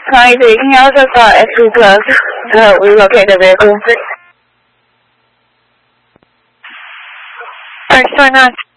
Hi, can you also call S2 Plus to help relocate the vehicle? Thanks, 29.